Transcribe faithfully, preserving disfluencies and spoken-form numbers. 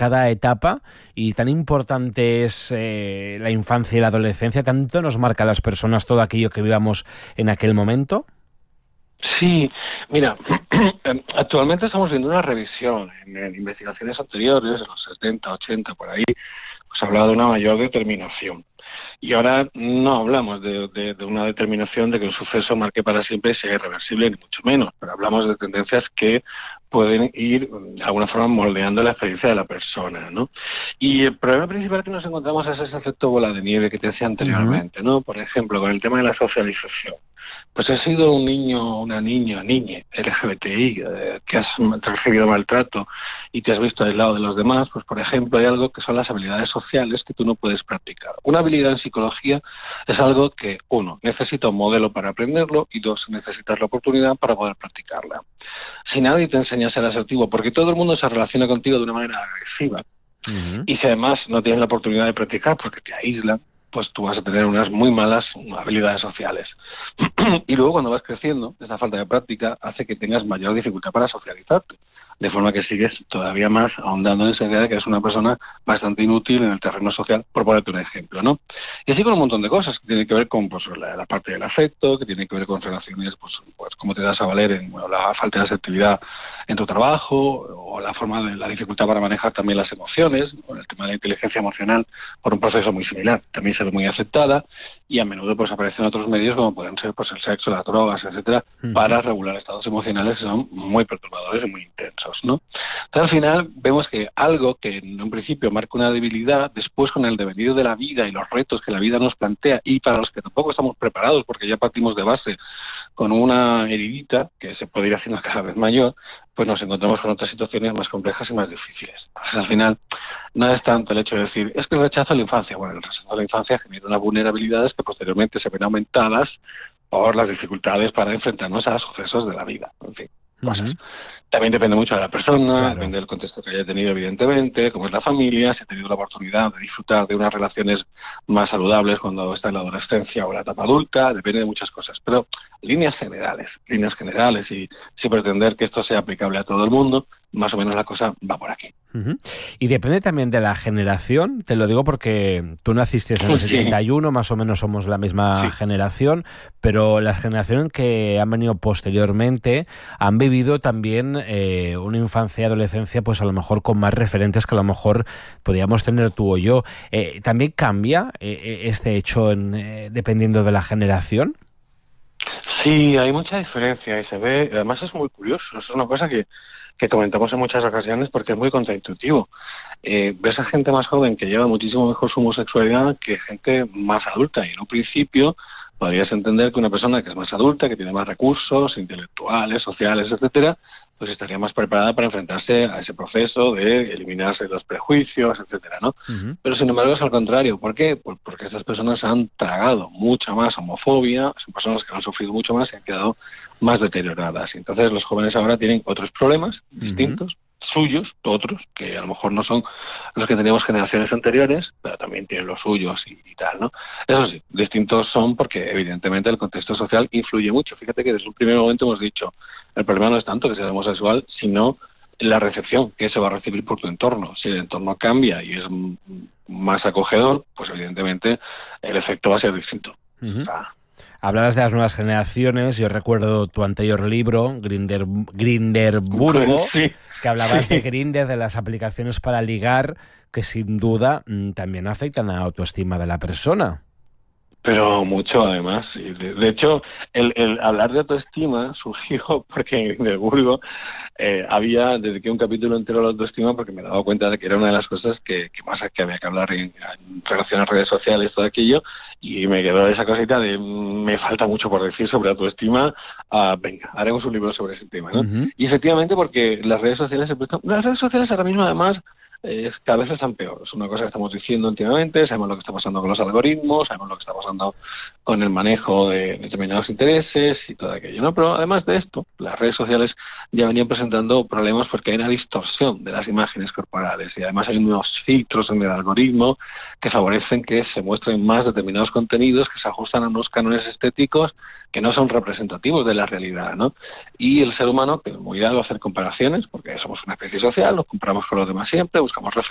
cada etapa, y tan importante es eh, la infancia y la adolescencia, tanto nos marca a las personas todo aquello que vivamos en aquel momento. Sí, mira, actualmente estamos viendo una revisión en, en investigaciones anteriores, en los setenta, ochenta, por ahí, pues hablaba de una mayor determinación. Y ahora no hablamos de, de, de una determinación de que un suceso marque para siempre y sea irreversible, ni mucho menos, pero hablamos de tendencias que pueden ir de alguna forma moldeando la experiencia de la persona, ¿no? Y el problema principal que nos encontramos es ese efecto bola de nieve que te decía anteriormente, uh-huh. ¿no? Por ejemplo, con el tema de la socialización. Pues has sido un niño, una niña, niña, L G B T I, eh, que has recibido maltrato y te has visto aislado de los demás, pues por ejemplo hay algo que son las habilidades sociales que tú no puedes practicar. Una habilidad en psicología es algo que, uno, necesita un modelo para aprenderlo y dos, necesitas la oportunidad para poder practicarla. Si nadie te enseña a ser asertivo, porque todo el mundo se relaciona contigo de una manera agresiva, uh-huh. y si además no tienes la oportunidad de practicar porque te aíslan, pues tú vas a tener unas muy malas habilidades sociales. Y luego cuando vas creciendo, esa falta de práctica hace que tengas mayor dificultad para socializarte, de forma que sigues todavía más ahondando en esa idea de que eres una persona bastante inútil en el terreno social, por ponerte un ejemplo, ¿no? Y así con un montón de cosas que tienen que ver con pues, la, la parte del afecto, que tienen que ver con relaciones, pues, pues cómo te das a valer en bueno, la falta de asertividad en tu trabajo, o la forma de la dificultad para manejar también las emociones, con el tema de la inteligencia emocional, por un proceso muy similar, también se ve muy afectada, y a menudo pues aparecen otros medios como pueden ser pues el sexo, las drogas, etcétera, uh-huh. para regular estados emocionales que son muy perturbadores y muy intensos, ¿no? Entonces al final vemos que algo que en un principio marca una debilidad, después con el devenir de la vida y los retos que la vida nos plantea, y para los que tampoco estamos preparados porque ya partimos de base con una heridita que se puede ir haciendo cada vez mayor, pues nos encontramos con otras situaciones más complejas y más difíciles. Entonces, al final, no es tanto el hecho de decir, es que el rechazo a la infancia. Bueno, el rechazo a la infancia genera unas vulnerabilidades que posteriormente se ven aumentadas por las dificultades para enfrentarnos a sucesos de la vida. En fin, cosas. Uh-huh. También depende mucho de la persona, claro. depende del contexto que haya tenido, evidentemente, cómo es la familia, si ha tenido la oportunidad de disfrutar de unas relaciones más saludables cuando está en la adolescencia o la etapa adulta, depende de muchas cosas. Pero líneas generales, líneas generales, y sin pretender que esto sea aplicable a todo el mundo, más o menos la cosa va por aquí. Uh-huh. Y depende también de la generación, te lo digo porque tú naciste en el sí. setenta y uno, más o menos somos la misma sí. generación, pero las generaciones que han venido posteriormente han vivido también eh, una infancia y adolescencia pues a lo mejor con más referentes que a lo mejor podíamos tener tú o yo. Eh, ¿También cambia eh, este hecho en, eh, dependiendo de la generación? Sí, hay mucha diferencia y se ve, además es muy curioso, es una cosa que que comentamos en muchas ocasiones porque es muy contraintuitivo. Eh, ves a gente más joven que lleva muchísimo mejor su homosexualidad que gente más adulta, y en un principio podrías entender que una persona que es más adulta, que tiene más recursos intelectuales, sociales, etcétera, pues estaría más preparada para enfrentarse a ese proceso de eliminarse los prejuicios, etcétera, ¿no? Uh-huh. Pero sin embargo es al contrario. ¿Por qué? Pues porque estas personas han tragado mucha más homofobia, son personas que han sufrido mucho más y han quedado más deterioradas. Entonces los jóvenes ahora tienen otros problemas uh-huh. distintos, suyos, otros, que a lo mejor no son los que teníamos generaciones anteriores, pero también tienen los suyos y, y tal, ¿no? Eso sí, distintos son porque evidentemente el contexto social influye mucho. Fíjate que desde un primer momento hemos dicho, el problema no es tanto que seas homosexual, sino la recepción que se va a recibir por tu entorno. Si el entorno cambia y es m- más acogedor, pues evidentemente el efecto va a ser distinto. Uh-huh. O sea, hablabas de las nuevas generaciones. Yo recuerdo tu anterior libro, Grinder, Grinderburgo, sí. que hablabas de Grindr, de las aplicaciones para ligar, que sin duda también afectan a la autoestima de la persona. Pero mucho, además. De, de hecho, el, el hablar de autoestima surgió porque en Grinderburgo eh, había dediqué un capítulo entero a la autoestima porque me daba cuenta de que era una de las cosas que, que más que había que hablar en, en relación a redes sociales, todo aquello, y me quedó esa cosita de me falta mucho por decir sobre autoestima. Uh, venga, haremos un libro sobre ese tema, ¿no? Uh-huh. Y efectivamente porque las redes sociales se prestan, las redes sociales ahora mismo además es cada vez están peor. Es una cosa que estamos diciendo últimamente, sabemos lo que está pasando con los algoritmos, sabemos lo que está pasando con el manejo de determinados intereses y todo aquello, ¿no? Pero además de esto, las redes sociales ya venían presentando problemas porque hay una distorsión de las imágenes corporales y además hay unos filtros en el algoritmo que favorecen que se muestren más determinados contenidos que se ajustan a unos cánones estéticos que no son representativos de la realidad, ¿no? Y el ser humano, que es muy dado a hacer comparaciones, porque somos una especie social, nos comparamos con los demás siempre, buscamos referencias,